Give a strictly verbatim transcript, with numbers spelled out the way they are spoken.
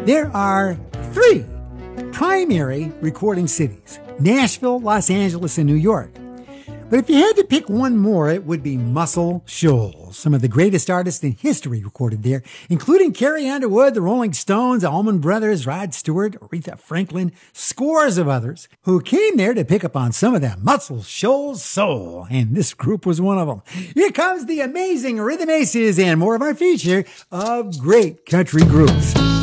There are three primary recording cities: Nashville, Los Angeles, and New York. But if you had to pick one more, it would be Muscle Shoals. Some of the greatest artists in history recorded there, including Carrie Underwood, the Rolling Stones, Allman Brothers, Rod Stewart, Aretha Franklin, scores of others who came there to pick up on some of that Muscle Shoals soul. And this group was one of them. Here comes the amazing Rhythm Aces and more of our feature of great country groups.